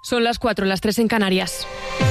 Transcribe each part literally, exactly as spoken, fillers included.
Son las cuatro, las tres en Canarias.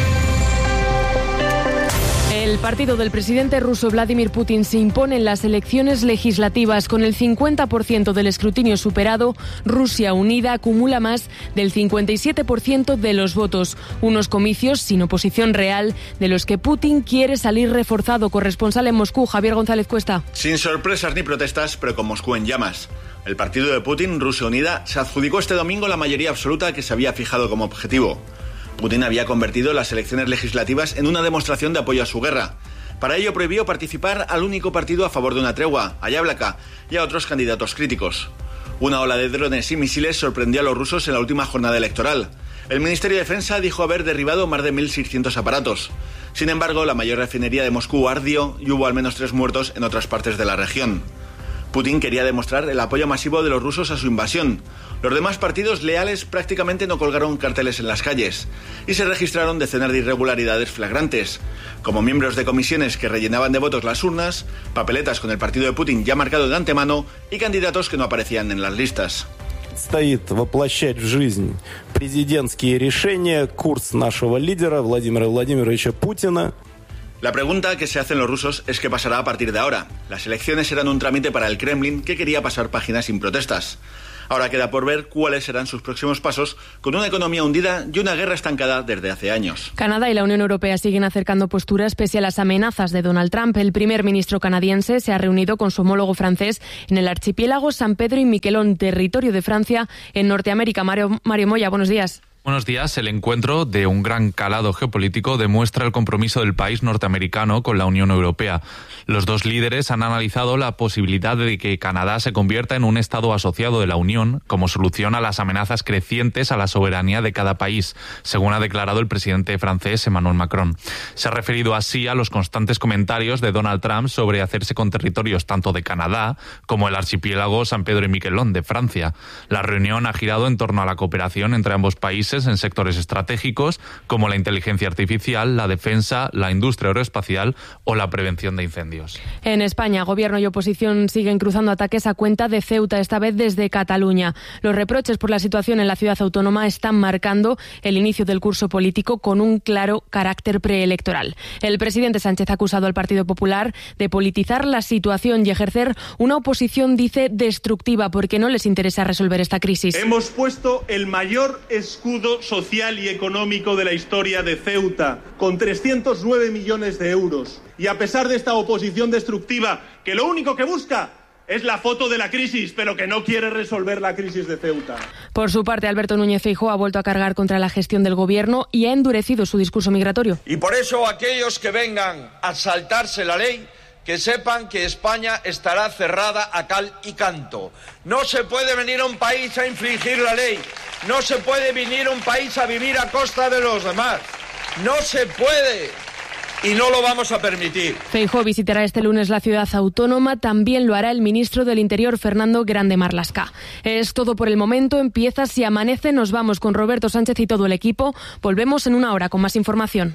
El partido del presidente ruso Vladimir Putin se impone en las elecciones legislativas. Con el cincuenta por ciento del escrutinio superado, Rusia Unida acumula más del cincuenta y siete por ciento de los votos. Unos comicios sin oposición real, de los que Putin quiere salir reforzado. Corresponsal en Moscú, Javier González Cuesta. Sin sorpresas ni protestas, pero con Moscú en llamas. El partido de Putin, Rusia Unida, se adjudicó este domingo la mayoría absoluta que se había fijado como objetivo. Putin había convertido las elecciones legislativas en una demostración de apoyo a su guerra. Para ello prohibió participar al único partido a favor de una tregua, a Yablaka, y a otros candidatos críticos. Una ola de drones y misiles sorprendió a los rusos en la última jornada electoral. El Ministerio de Defensa dijo haber derribado más de mil seiscientos aparatos. Sin embargo, la mayor refinería de Moscú ardió y hubo al menos tres muertos en otras partes de la región. Putin quería demostrar el apoyo masivo de los rusos a su invasión. Los demás partidos leales prácticamente no colgaron carteles en las calles y se registraron decenas de irregularidades flagrantes, como miembros de comisiones que rellenaban de votos las urnas, papeletas con el partido de Putin ya marcado de antemano y candidatos que no aparecían en las listas. Стоит воплощать в жизнь президентские решения, курс нашего лидера Владимира Владимировича Путина. La pregunta que se hacen los rusos es qué pasará a partir de ahora. Las elecciones eran un trámite para el Kremlin, que quería pasar páginas sin protestas. Ahora queda por ver cuáles serán sus próximos pasos, con una economía hundida y una guerra estancada desde hace años. Canadá y la Unión Europea siguen acercando posturas pese a las amenazas de Donald Trump. El primer ministro canadiense se ha reunido con su homólogo francés en el archipiélago San Pedro y Miquelón, territorio de Francia, en Norteamérica. Mario, Mario Moya, buenos días. Buenos días. El encuentro, de un gran calado geopolítico, demuestra el compromiso del país norteamericano con la Unión Europea. Los dos líderes han analizado la posibilidad de que Canadá se convierta en un Estado asociado de la Unión como solución a las amenazas crecientes a la soberanía de cada país, según ha declarado el presidente francés Emmanuel Macron. Se ha referido así a los constantes comentarios de Donald Trump sobre hacerse con territorios tanto de Canadá como el archipiélago San Pedro y Miquelón de Francia. La reunión ha girado en torno a la cooperación entre ambos países en sectores estratégicos como la inteligencia artificial, la defensa, la industria aeroespacial o la prevención de incendios. En España, gobierno y oposición siguen cruzando ataques a cuenta de Ceuta, esta vez desde Cataluña. Los reproches por la situación en la ciudad autónoma están marcando el inicio del curso político con un claro carácter preelectoral. El presidente Sánchez ha acusado al Partido Popular de politizar la situación y ejercer una oposición, dice, destructiva, porque no les interesa resolver esta crisis. Hemos puesto el mayor escudo social y económico de la historia de Ceuta, con trescientos nueve millones de euros. Y a pesar de esta oposición destructiva, que lo único que busca es la foto de la crisis, pero que no quiere resolver la crisis de Ceuta. Por su parte, Alberto Núñez Feijóo ha vuelto a cargar contra la gestión del gobierno y ha endurecido su discurso migratorio. Y por eso aquellos que vengan a saltarse la ley, que sepan que España estará cerrada a cal y canto. No se puede venir a un país a infringir la ley. No se puede venir a un país a vivir a costa de los demás. No se puede. Y no lo vamos a permitir. Feijóo visitará este lunes la ciudad autónoma. También lo hará el ministro del Interior, Fernando Grande Marlaska. Es todo por el momento. Empieza Si Amanece. Nos vamos con Roberto Sánchez y todo el equipo. Volvemos en una hora con más información.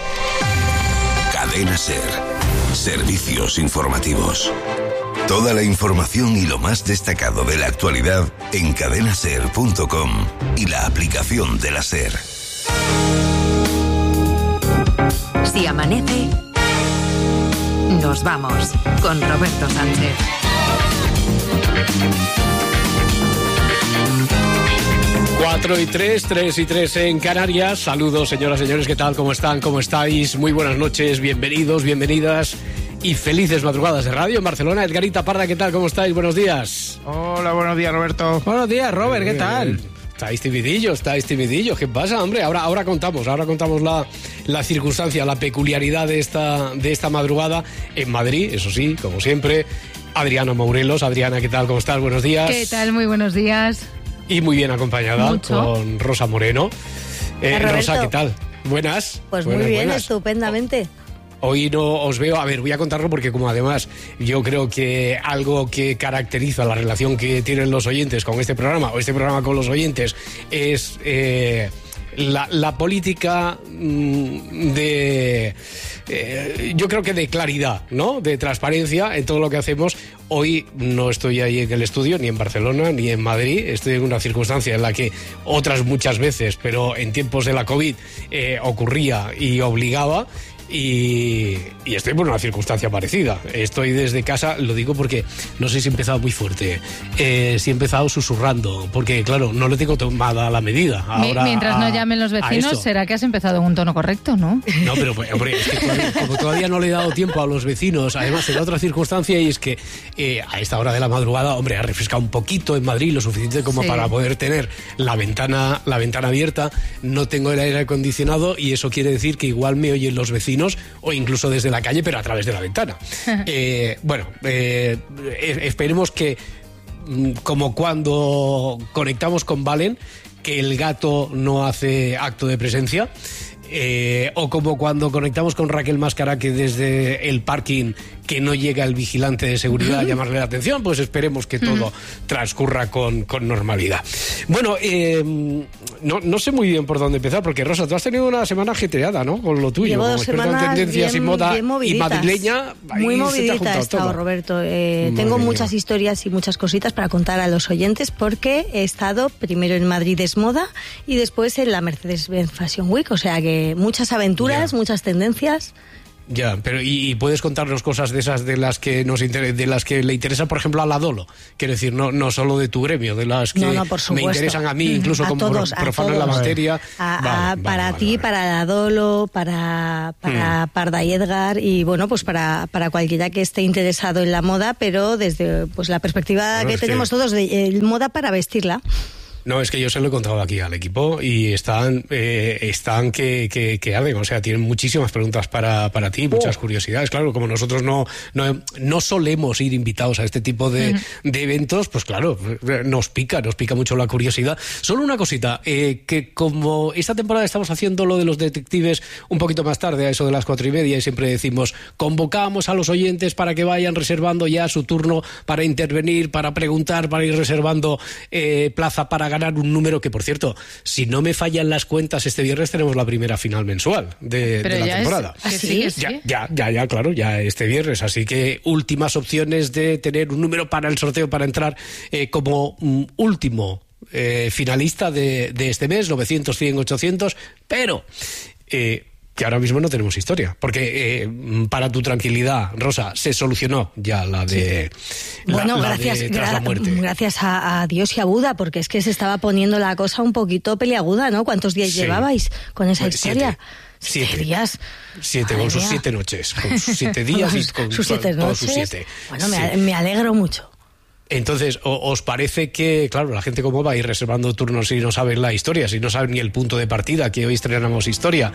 Cadena SER. Servicios informativos. Toda la información y lo más destacado de la actualidad en cadena ser punto com y la aplicación de la SER. Si amanece, nos vamos con Roberto Sánchez. Cuatro y tres, tres y tres en Canarias. Saludos, señoras y señores, ¿qué tal? ¿Cómo están? ¿Cómo estáis? Muy buenas noches, bienvenidos, bienvenidas y felices madrugadas de radio en Barcelona. Edgarita Parda, ¿qué tal? ¿Cómo estáis? Buenos días. Hola, buenos días, Roberto. Buenos días, Robert, ¿qué tal? Estáis timidillos, estáis timidillos. ¿Qué pasa, hombre? Ahora, ahora contamos, ahora contamos la, la circunstancia, la peculiaridad de esta, de esta madrugada en Madrid, eso sí, como siempre. Adriana Mourelos. Adriana, ¿qué tal? ¿Cómo estás? Buenos días. ¿Qué tal? Muy buenos días. Y muy bien acompañada. Mucho. Con Rosa Moreno. Eh, Rosa, ¿qué tal? Buenas. Pues buenas, muy bien, buenas. Estupendamente. Hoy no os veo, a ver, voy a contarlo porque como además yo creo que algo que caracteriza la relación que tienen los oyentes con este programa, o este programa con los oyentes, es eh, la, la política mmm, de... Eh, yo creo que de claridad, ¿no? De transparencia en todo lo que hacemos. Hoy no estoy ahí en el estudio, ni en Barcelona, ni en Madrid. Estoy en una circunstancia en la que otras muchas veces, pero en tiempos de la COVID, eh, ocurría y obligaba. Y, y estoy por una circunstancia parecida. Estoy desde casa, lo digo porque no sé si he empezado muy fuerte, eh, si he empezado susurrando, porque claro, no le tengo tomada la medida. Ahora, Mientras no llamen los vecinos, será que has empezado en un tono correcto, ¿no? No, pero hombre, es que todavía, como todavía no le he dado tiempo a los vecinos, además en otra circunstancia, y es que eh, a esta hora de la madrugada, hombre, ha refrescado un poquito en Madrid, lo suficiente como sí. para poder tener la ventana, la ventana abierta. No tengo el aire acondicionado y eso quiere decir que igual me oyen los vecinos o incluso desde la calle, pero a través de la ventana. eh, bueno, eh, esperemos que, como cuando conectamos con Valen, que el gato no hace acto de presencia. Eh, o como cuando conectamos con Raquel Máscara, que desde el parking que no llega el vigilante de seguridad a llamarle la atención, pues esperemos que todo uh-huh. transcurra con, con normalidad. Bueno, eh, no, no sé muy bien por dónde empezar, porque Rosa, tú has tenido una semana ajetreada, ¿no? Con lo tuyo, Llevo como dos experta en tendencias bien, y moda y madrileña. Muy movidita he estado, todo. Roberto. Eh, tengo mía. muchas historias y muchas cositas para contar a los oyentes, porque he estado primero en Madrid es Moda y después en la Mercedes-Benz Fashion Week, o sea que muchas aventuras, ya. muchas tendencias. Ya, pero y, y puedes contarnos cosas de esas de las que nos inter- de las que le interesa, por ejemplo, a la Dolo. Quiero decir, no no solo de tu gremio, de las que no, no, me interesan a mí, incluso a como todos, profano en la materia. A, vale, a, vale, para vale, ti, vale. para la Dolo, para para hmm. Parda y Edgar, y bueno, pues para para cualquiera que esté interesado en la moda, pero desde pues la perspectiva bueno, que tenemos que... todos de eh, moda para vestirla. No, es que yo se lo he contado aquí al equipo y están eh, están que, que, que arden, o sea, tienen muchísimas preguntas para, para ti, muchas oh. curiosidades. Claro, como nosotros no, no, no solemos ir invitados a este tipo de, uh-huh. de eventos, pues claro, nos pica, nos pica mucho la curiosidad. Solo una cosita, eh, que como esta temporada estamos haciendo lo de los detectives un poquito más tarde, a eso de las cuatro y media, y siempre decimos, convocamos a los oyentes para que vayan reservando ya su turno para intervenir, para preguntar, para ir reservando eh, plaza para ganar un número que, por cierto, si no me fallan las cuentas, este viernes tenemos la primera final mensual de, de la temporada. Es, ¿sí? ¿Sí? Ya, ya, ya, ya, claro, ya este viernes. Así que últimas opciones de tener un número para el sorteo, para entrar eh, como um, último eh, finalista de, de este mes, novecientos, cien, ochocientos, pero... Eh, que ahora mismo no tenemos historia, porque eh, para tu tranquilidad, Rosa, se solucionó ya la de sí. bueno, la, la gracias, de tras la muerte. Gracias a, a Dios y a Buda, porque es que se estaba poniendo la cosa un poquito peliaguda, ¿no? ¿Cuántos días sí. llevabais con esa pues historia? Siete. Siete días. Siete, con sus siete noches, con sus siete días y con sus siete todos noches. sus siete. Bueno, sí. me, me alegro mucho. Entonces, ¿os parece que, claro, la gente cómo va a ir reservando turnos si no saben la historia, si no saben ni el punto de partida, que hoy estrenamos historia?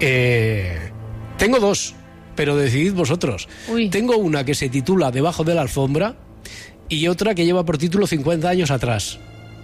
Eh, tengo dos, pero decidid vosotros. Uy. Tengo una que se titula Debajo de la alfombra y otra que lleva por título cincuenta años atrás.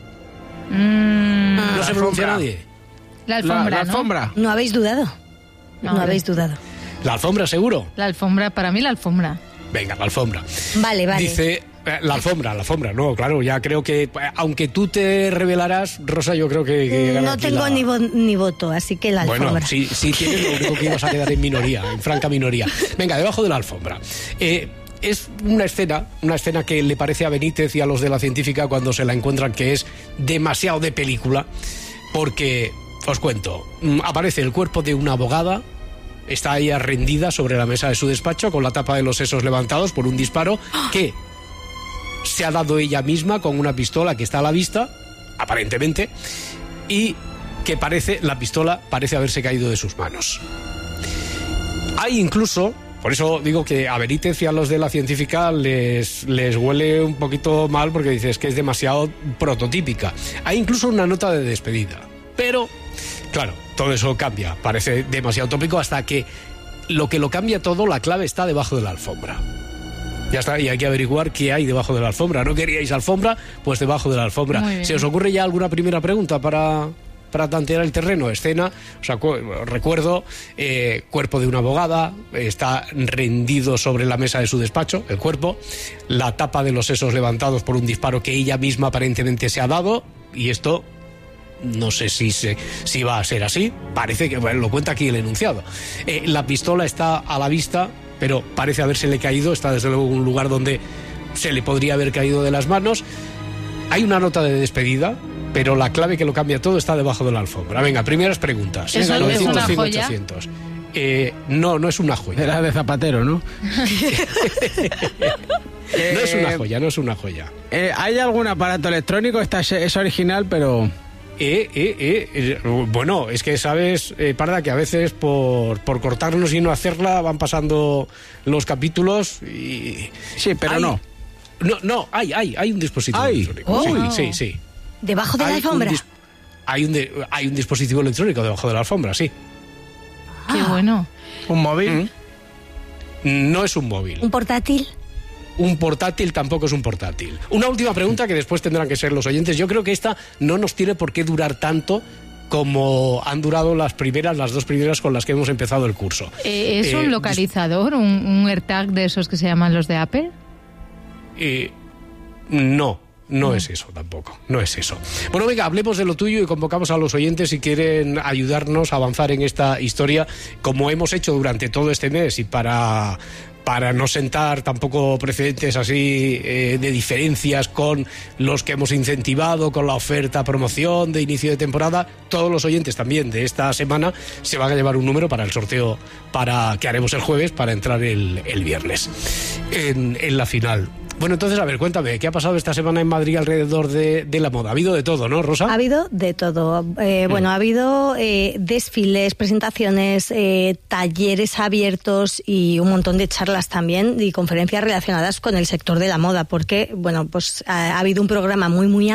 Mm, ¿No se pronuncia nadie? La alfombra, la, la ¿no? alfombra. No habéis dudado. No, no habéis dudado. ¿La alfombra, seguro? La alfombra, para mí la alfombra. Venga, la alfombra. Vale, vale. Dice... La alfombra, la alfombra, no, claro, ya creo que, aunque tú te revelarás, Rosa, yo creo que... que no tengo la... ni, vo ni voto, así que la alfombra. Bueno, si, si tienes, lo único que ibas a quedar en minoría, en franca minoría. Venga, debajo de la alfombra. Eh, es una escena, una escena que le parece a Benítez y a los de la científica cuando se la encuentran que es demasiado de película, porque, os cuento, aparece el cuerpo de una abogada. Está ella rendida sobre la mesa de su despacho con la tapa de los sesos levantados por un disparo que... se ha dado ella misma con una pistola que está a la vista, aparentemente, y que parece, la pistola parece haberse caído de sus manos. Hay incluso, por eso digo que a Benítez y a los de la científica les, les huele un poquito mal porque dices que es demasiado prototípica. Hay incluso una nota de despedida, pero, claro, todo eso cambia, parece demasiado tópico hasta que lo que lo cambia todo, la clave está debajo de la alfombra. Ya está, y hay que averiguar qué hay debajo de la alfombra. ¿No queríais alfombra? Pues debajo de la alfombra. ¿Se os ocurre ya alguna primera pregunta para, para tantear el terreno? Escena, o sea, cu recuerdo, eh, cuerpo de una abogada, está rendido sobre la mesa de su despacho, el cuerpo, la tapa de los sesos levantados por un disparo que ella misma aparentemente se ha dado, y esto... no sé si, se, si va a ser así, parece que, bueno, lo cuenta aquí el enunciado. Eh, la pistola está a la vista, pero parece habérsele caído, está desde luego en un lugar donde se le podría haber caído de las manos. Hay una nota de despedida, pero la clave que lo cambia todo está debajo de la alfombra. Venga, primeras preguntas. ¿Eso es novecientos, una cien, joya? ochocientos. Eh, no, no es una joya. Era de Zapatero, ¿no? No es una joya, no es una joya. Eh, ¿Hay algún aparato electrónico? Esta es, es original, pero... Eh, eh, eh, eh, bueno, es que sabes, eh, Parda, que a veces por, por cortarnos y no hacerla van pasando los capítulos y... Sí, pero hay, no. No, no, hay, hay, hay un dispositivo ¿Hay? electrónico. Oh. Sí, sí, sí. ¿Debajo de Hay la alfombra? un dis- hay, un de- hay un dispositivo electrónico debajo de la alfombra, sí. Qué bueno. ¿Un móvil? Mm. No es un móvil. ¿Un portátil? Un portátil tampoco es un portátil. Una última pregunta que después tendrán que ser los oyentes. Yo creo que esta no nos tiene por qué durar tanto como han durado las primeras, las dos primeras con las que hemos empezado el curso. Eh, ¿Es Eh, un localizador, un, un AirTag de esos que se llaman los de Apple? Eh, no, no es eso tampoco, no es eso. Bueno, venga, hablemos de lo tuyo y convocamos a los oyentes si quieren ayudarnos a avanzar en esta historia, como hemos hecho durante todo este mes y para... para no sentar tampoco precedentes así eh, de diferencias con los que hemos incentivado, con la oferta promoción de inicio de temporada. Todos los oyentes también de esta semana se van a llevar un número para el sorteo para que haremos el jueves para entrar el, el viernes en, en la final. Bueno, entonces, a ver, cuéntame, ¿qué ha pasado esta semana en Madrid alrededor de, de la moda? Ha habido de todo, ¿no, Rosa? Ha habido de todo. Eh, mm. Bueno, ha habido eh, desfiles, presentaciones, eh, talleres abiertos y un montón de charlas también y conferencias relacionadas con el sector de la moda, porque, bueno, pues ha, ha habido un programa muy, muy